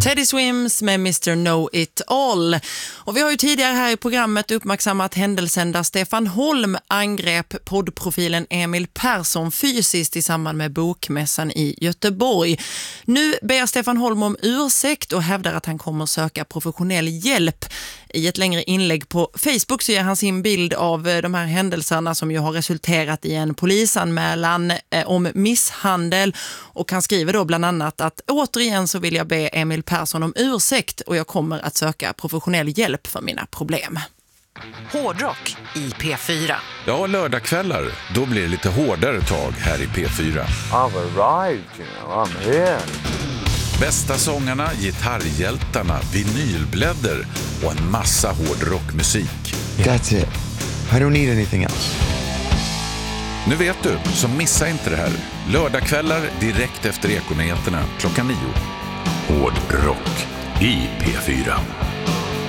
Teddy Swims med Mr. Know It All. Och vi har ju tidigare här i programmet uppmärksammat händelsen där Stefan Holm angrep poddprofilen Emil Persson fysiskt i samband med bokmässan i Göteborg. Nu ber Stefan Holm om ursäkt och hävdar att han kommer söka professionell hjälp. I ett längre inlägg på Facebook så ger han sin bild av de här händelserna som ju har resulterat i en polisanmälan om misshandel. Och han skriver då bland annat att återigen så vill jag be Emil Persson om ursäkt och jag kommer att söka professionell hjälp för mina problem. Hårdrock i P4. Ja, lördagskvällar, då blir det lite hårdare tag här i P4. I've arrived, I'm here. Bästa sångarna, gitarrhjältarna, vinylblädder och en massa hårdrockmusik. That's it. I don't need anything else. Nu vet du, så missa inte det här. Lördagskvällar direkt efter Ekonyheterna 9:00. Hårdrock i P4.